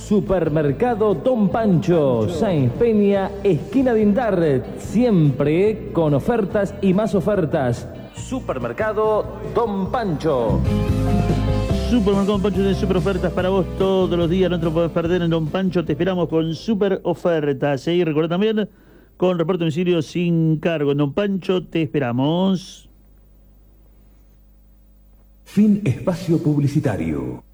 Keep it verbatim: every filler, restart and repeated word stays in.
Supermercado Don Pancho, Sáenz Peña, esquina de Indar, siempre con ofertas y más ofertas. Supermercado Don Pancho. Supermercado Don Pancho tiene super ofertas para vos todos los días, no te lo podés perder en Don Pancho, te esperamos con super ofertas. Y recuerda también, con reparto de domicilio sin cargo, en Don Pancho te esperamos. Fin espacio publicitario.